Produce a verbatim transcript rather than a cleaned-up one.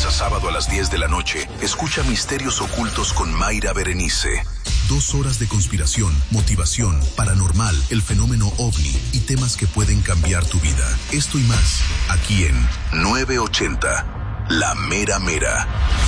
a sábado a las diez de la noche, escucha Misterios Ocultos con Mayra Berenice. Dos horas de conspiración, motivación, paranormal, el fenómeno ovni y temas que pueden cambiar tu vida. Esto y más, aquí en nueve ochenta, La Mera Mera.